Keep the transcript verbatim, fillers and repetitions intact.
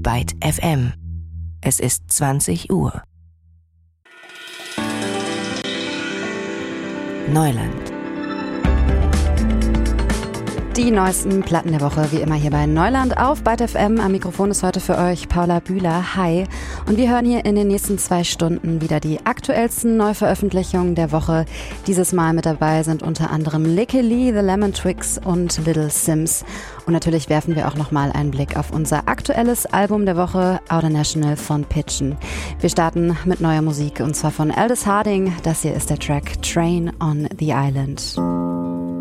Byte F M. Es ist zwanzig Uhr. Neuland. Die neuesten Platten der Woche, wie immer hier bei Neuland auf Byte F M. Am Mikrofon ist heute für euch Paula Bühler. Hi. Und wir hören hier in den nächsten zwei Stunden wieder die aktuellsten Neuveröffentlichungen der Woche. Dieses Mal mit dabei sind unter anderem Licky Lee, The Lemon Twigs und Little Sims. Und natürlich werfen wir auch nochmal einen Blick auf unser aktuelles Album der Woche, Outer National von Pitchen. Wir starten mit neuer Musik und zwar von Aldous Harding. Das hier ist der Track Train on the Island.